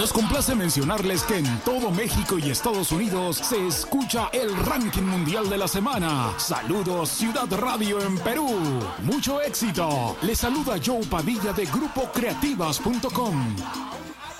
Nos complace mencionarles que en todo México y Estados Unidos se escucha el ranking mundial de la semana. Saludos Ciudad Radio en Perú. Mucho éxito. Les saluda Joe Padilla de GrupoCreativas.com.